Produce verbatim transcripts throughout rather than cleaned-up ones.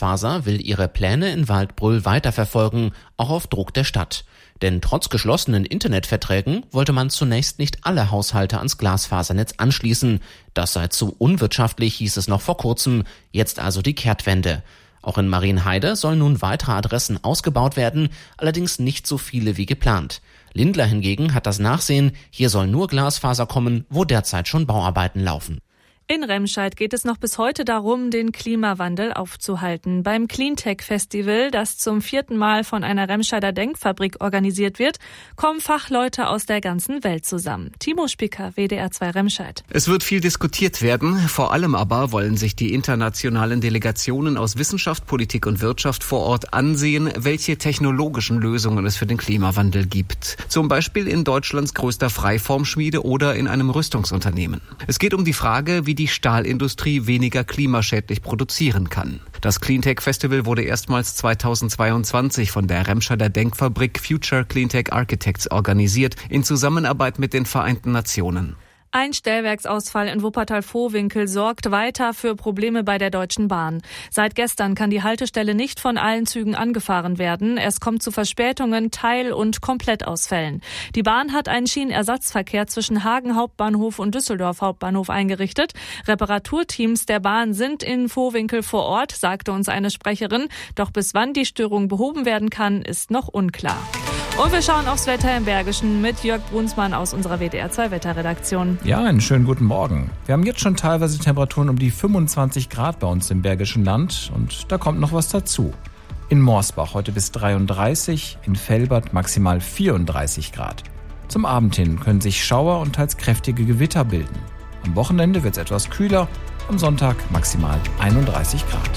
Glasfaser will ihre Pläne in Waldbröl weiterverfolgen, auch auf Druck der Stadt. Denn trotz geschlossenen Internetverträgen wollte man zunächst nicht alle Haushalte ans Glasfasernetz anschließen. Das sei zu unwirtschaftlich, hieß es noch vor kurzem. Jetzt also die Kehrtwende. Auch in Marienheide sollen nun weitere Adressen ausgebaut werden, allerdings nicht so viele wie geplant. Lindlar hingegen hat das Nachsehen, hier soll nur Glasfaser kommen, wo derzeit schon Bauarbeiten laufen. In Remscheid geht es noch bis heute darum, den Klimawandel aufzuhalten. Beim Cleantech-Festival, das zum vierten Mal von einer Remscheider Denkfabrik organisiert wird, kommen Fachleute aus der ganzen Welt zusammen. Timo Spicker, W D R zwei Remscheid. Es wird viel diskutiert werden. Vor allem aber wollen sich die internationalen Delegationen aus Wissenschaft, Politik und Wirtschaft vor Ort ansehen, welche technologischen Lösungen es für den Klimawandel gibt. Zum Beispiel in Deutschlands größter Freiformschmiede oder in einem Rüstungsunternehmen. Es geht um die Frage, wie die Stahlindustrie weniger klimaschädlich produzieren kann. Das Cleantech Festival wurde erstmals zweitausendzweiundzwanzig von der Remscheider Denkfabrik Future Cleantech Architects organisiert, in Zusammenarbeit mit den Vereinten Nationen. Ein Stellwerksausfall in Wuppertal-Vohwinkel sorgt weiter für Probleme bei der Deutschen Bahn. Seit gestern kann die Haltestelle nicht von allen Zügen angefahren werden. Es kommt zu Verspätungen, Teil- und Komplettausfällen. Die Bahn hat einen Schienenersatzverkehr zwischen Hagen Hauptbahnhof und Düsseldorf Hauptbahnhof eingerichtet. Reparaturteams der Bahn sind in Vohwinkel vor Ort, sagte uns eine Sprecherin. Doch bis wann die Störung behoben werden kann, ist noch unklar. Und wir schauen aufs Wetter im Bergischen mit Jörg Brunsmann aus unserer W D R zwei Wetterredaktion. Ja, einen schönen guten Morgen. Wir haben jetzt schon teilweise Temperaturen um die fünfundzwanzig Grad bei uns im Bergischen Land und da kommt noch was dazu. In Morsbach heute bis dreiunddreißig, in Velbert maximal vierunddreißig Grad. Zum Abend hin können sich Schauer und teils kräftige Gewitter bilden. Am Wochenende wird es etwas kühler, am Sonntag maximal einunddreißig Grad.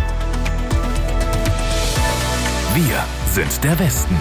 Wir sind der Westen.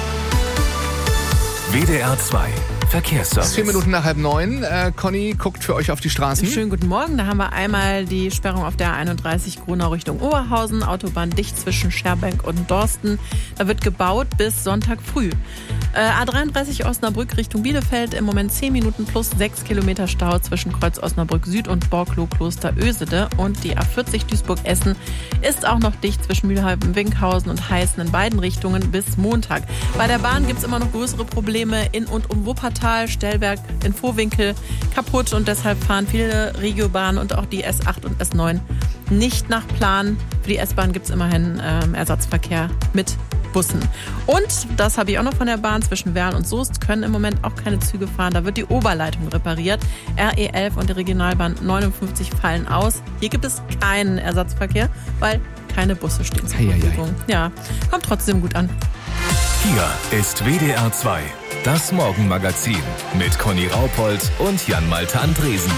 W D R zwei Verkehrsservice. Vier Minuten nach halb neun. Äh, Conny guckt für euch auf die Straßen. Schönen guten Morgen. Da haben wir einmal die Sperrung auf der einunddreißig Grunau Richtung Oberhausen. Autobahn dicht zwischen Scherbenk und Dorsten. Da wird gebaut bis Sonntag früh. Äh, A dreiunddreißig Osnabrück Richtung Bielefeld. Im Moment zehn Minuten plus sechs Kilometer Stau zwischen Kreuz Osnabrück Süd und Borkloh Kloster Ösede. Und die A vierzig Duisburg-Essen ist auch noch dicht zwischen Mülheim-Winkhausen und Heißen in beiden Richtungen bis Montag. Bei der Bahn gibt es immer noch größere Probleme in und um Wuppertal. Stellwerk in Vohwinkel kaputt und deshalb fahren viele Regiobahnen und auch die S acht und S neun nicht nach Plan. Für die S-Bahn gibt es immerhin ähm, Ersatzverkehr mit Bussen. Und, das habe ich auch noch von der Bahn, zwischen Werl und Soest können im Moment auch keine Züge fahren. Da wird die Oberleitung repariert. R E elf und die Regionalbahn neunundfünfzig fallen aus. Hier gibt es keinen Ersatzverkehr, weil keine Busse stehen zur Verfügung. Ja, kommt trotzdem gut an. Hier ist W D R zwei, das Morgenmagazin mit Conny Raupold und Jan-Malte Andresen.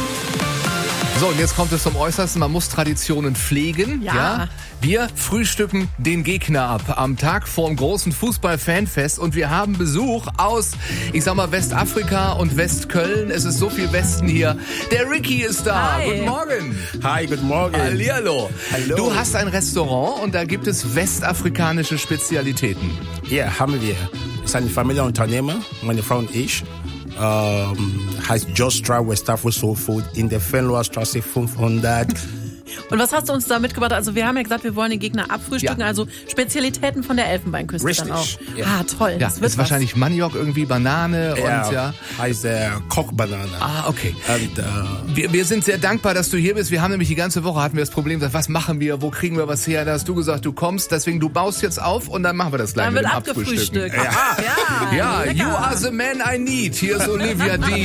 So, und jetzt kommt es zum Äußersten. Man muss Traditionen pflegen. Ja. ja. Wir frühstücken den Gegner ab am Tag vorm großen Fußball-Fanfest. Und wir haben Besuch aus, ich sag mal, Westafrika und Westköln. Es ist so viel Westen hier. Der Ricky ist da. Hi. Guten Morgen. Hi, guten Morgen. Hallihallo. Hallo. Du hast ein Restaurant und da gibt es westafrikanische Spezialitäten. Ja, haben wir. Es ist ein Familienunternehmer, meine Frau und ich. Ähm, heißt Jostra West Africa Soul Food in der Venloer Straße fünfhundert. Und was hast du uns da mitgebracht? Also wir haben ja gesagt, wir wollen den Gegner abfrühstücken, Ja. also Spezialitäten von der Elfenbeinküste Richtig. dann auch. Ja. Ah, toll. Ja, das das wird ist wahrscheinlich Maniok, irgendwie Banane Ja, und ja. heißt äh, Kochbanane. Ah, okay. Und, äh, Wir, wir sind sehr dankbar, dass du hier bist. Wir haben nämlich die ganze Woche hatten wir das Problem, gesagt, was machen wir, wo kriegen wir was her? Da hast du gesagt, du kommst, deswegen du baust jetzt auf und dann machen wir das gleich Dann mit wird dem abgefrühstückt. Abfrühstücken. Ja, Ja, lecker. you are the man I need. Hier ist Olivia D.